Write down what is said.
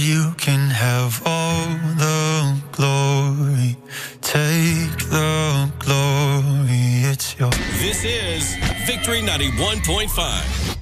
you can have all the glory. Take the glory, it's yours. This is Victory 91.5.